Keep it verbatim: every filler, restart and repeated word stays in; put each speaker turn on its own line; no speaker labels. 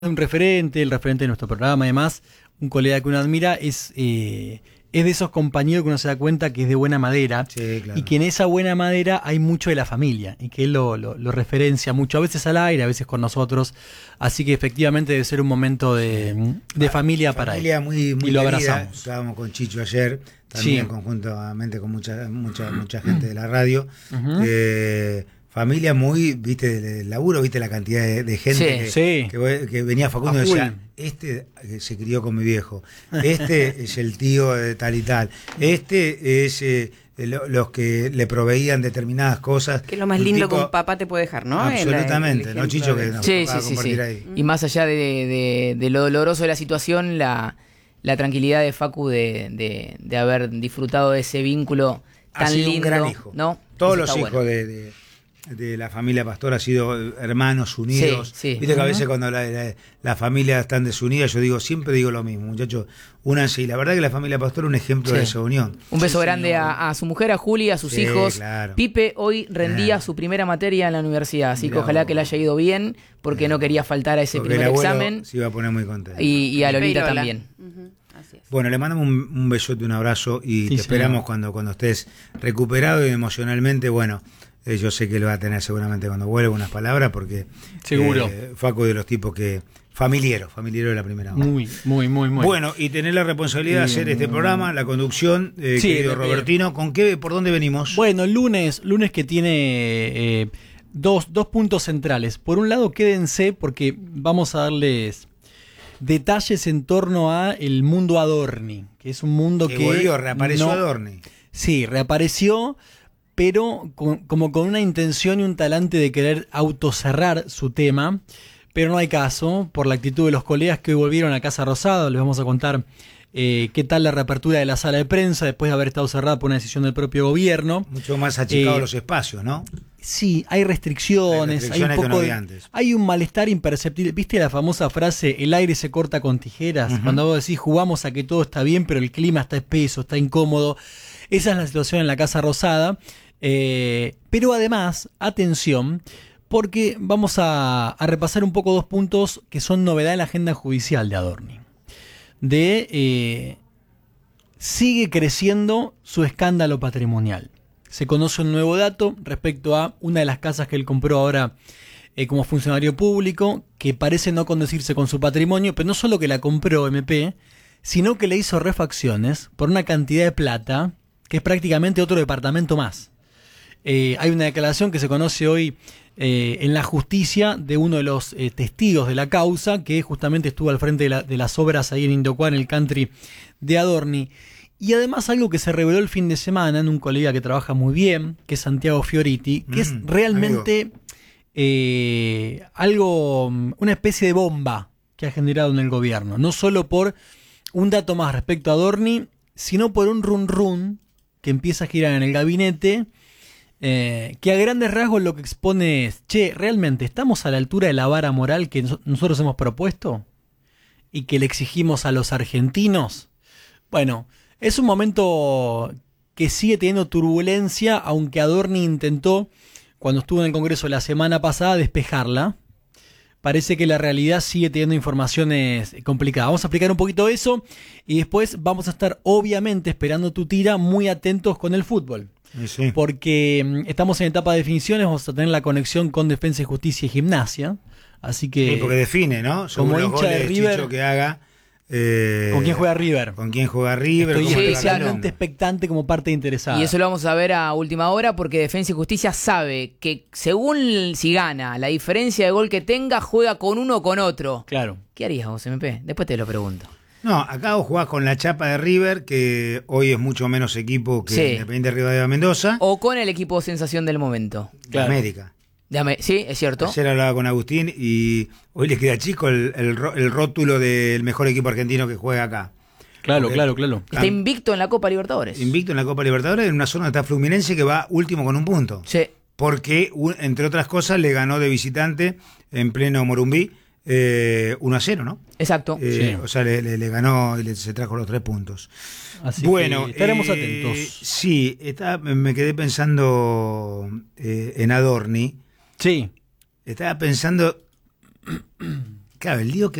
un referente, el referente de nuestro programa, además, un colega que uno admira, es, eh, es de esos compañeros que uno se da cuenta que es de buena madera,
sí, claro.
Y que en esa buena madera hay mucho de la familia, y que él lo, lo, lo referencia mucho, a veces al aire, a veces con nosotros, así que efectivamente debe ser un momento de, de familia para
familia
él.
muy, muy
y lo
querida.
abrazamos.
Estábamos con Chicho ayer, también
Sí.
conjuntamente con mucha, mucha, mucha gente de la radio.
Uh-huh.
eh, Familia muy, viste, del laburo, viste la cantidad de, de gente
Sí,
que,
sí.
que, que venía Facundo y decía, este se crió con mi viejo, este es el tío de tal y tal, este es eh, lo, los que le proveían determinadas cosas.
Que es lo más
un
lindo
tipo,
que un papá te puede dejar, ¿no?
Absolutamente,
El, el
¿no, Chicho?
de...
Que nos
sí,
tocaba
sí, sí,
compartir
sí.
ahí.
Y más allá de, de, de lo doloroso de la situación, la, la tranquilidad de Facu de, de, de haber disfrutado de ese vínculo tan
ha sido
lindo.
un gran hijo.
¿No?
Todos
Eso
los
está
hijos
bueno.
de, de, de la familia Pastor han sido hermanos unidos.
Sí, sí.
Viste que
Uh-huh.
a veces cuando la, la, la familia están desunidas, yo digo, siempre digo lo mismo, muchachos, únanse. Y la verdad que la familia Pastor es un ejemplo
Sí.
de esa unión.
Un beso
Sí,
grande a, a su mujer, a Juli, a sus
Sí,
hijos.
claro.
Pipe hoy rendía
Ah.
su primera materia en la universidad, así
Mirá
que ojalá
vos.
que le haya ido bien, porque
Mirá
no quería faltar a ese
Porque el
primer
abuelo
examen.
se iba a poner muy contento.
Y, y a
Pipe y
Lolita
Lola.
también.
Uh-huh. Así es.
Bueno, le mandamos un, un besote, un abrazo y
Sí,
te esperamos
señor.
cuando, cuando estés recuperado y emocionalmente, bueno, eh, yo sé que lo va a tener seguramente cuando vuelva unas palabras porque
Seguro.
eh, Facu de los tipos que familiero, familiero de la primera hora.
Muy, muy, muy, muy.
Bueno, y tener la responsabilidad de hacer este programa, la conducción, eh,
Sí,
querido
eh,
Robertino, ¿con qué, por dónde venimos?
Bueno, lunes, lunes que tiene eh, dos, dos puntos centrales. Por un lado, quédense porque vamos a darles detalles en torno a el mundo Adorni, que es un mundo
que
que
volvió, reapareció
no-
Adorni.
Sí, reapareció, pero con- como con una intención y un talante de querer autocerrar su tema, pero no hay caso, por la actitud de los colegas que hoy volvieron a Casa Rosada. Les vamos a contar eh, qué tal la reapertura de la sala de prensa después de haber estado cerrada por una decisión del propio gobierno.
Mucho más achicados
Eh,
los espacios, ¿no?
Sí, hay restricciones,
Hay
hay,
restricciones
un
que
poco
no
de-
había antes.
hay un malestar imperceptible. ¿Viste la famosa frase, el aire se corta con tijeras?
Ujú.
Cuando vos decís, jugamos a que todo está bien, pero el clima está espeso, está incómodo. Esa es la situación en la Casa Rosada. Eh, pero además, atención, porque vamos a, a repasar un poco dos puntos que son novedad en la agenda judicial de Adorni. De... eh, sigue creciendo su escándalo patrimonial. Se conoce un nuevo dato respecto a una de las casas que él compró ahora eh, como funcionario público, que parece no condecirse con su patrimonio, pero no solo que la compró M P, sino que le hizo refacciones por una cantidad de plata que es prácticamente otro departamento más. Eh, hay una declaración que se conoce hoy eh, en la justicia de uno de los eh, testigos de la causa, que justamente estuvo al frente de, la, de las obras ahí en Indocuá, en el country de Adorni. Y además algo que se reveló el fin de semana en un colega que trabaja muy bien, que es Santiago Fioriti, que
Mm,
es realmente eh, algo, una especie de bomba que ha generado en el gobierno. No solo por un dato más respecto a Adorni, sino por un run run que empieza a girar en el gabinete, eh, que a grandes rasgos lo que expone es, che, ¿realmente estamos a la altura de la vara moral que nos- nosotros hemos propuesto? ¿Y que le exigimos a los argentinos? Bueno, es un momento que sigue teniendo turbulencia, aunque Adorni intentó, cuando estuvo en el Congreso la semana pasada, despejarla. Parece que la realidad sigue teniendo informaciones complicadas. Vamos a explicar un poquito eso y después vamos a estar obviamente esperando tu tira, muy atentos con el fútbol.
Sí, sí.
Porque mm, estamos en etapa de definiciones, vamos a tener la conexión con Defensa y Justicia y Gimnasia. Así que...
Sí, porque define, ¿no? Según
como
los
hincha de
goles,
River-
Chicho, que haga. eh,
¿con quién juega River?
Con quién juega River.
Estoy
cómo
Sí,
le va
especialmente
ganando.
expectante como parte interesada.
Y eso lo vamos a ver a última hora porque Defensa y Justicia sabe que según si gana, la diferencia de gol que tenga, juega con uno o con otro.
Claro.
¿Qué harías vos, M P? Después te lo pregunto.
No, acá vos jugás con la chapa de River, que hoy es mucho menos equipo que
Sí.
Independiente Rivadavia Mendoza,
O con el equipo sensación del momento.
de
Claro.
América.
Déjame, sí, es cierto.
Ayer hablaba con Agustín y hoy le queda chico el, el ro- el rótulo del mejor equipo argentino que juega acá.
Claro,
Ok.
claro, claro.
Está invicto en la Copa Libertadores.
Invicto en la Copa Libertadores, en una zona donde está Fluminense que va último con un punto.
Sí.
Porque, un- entre otras cosas, le ganó de visitante en pleno Morumbí eh, uno a cero, ¿no?
Exacto.
Eh,
Sí.
O sea, le, le- le ganó y le, se trajo los tres puntos.
Así
Bueno,
que estaremos
eh,
atentos.
Sí, está- me quedé pensando eh, en Adorni.
Sí.
Estaba pensando Claro, el lío que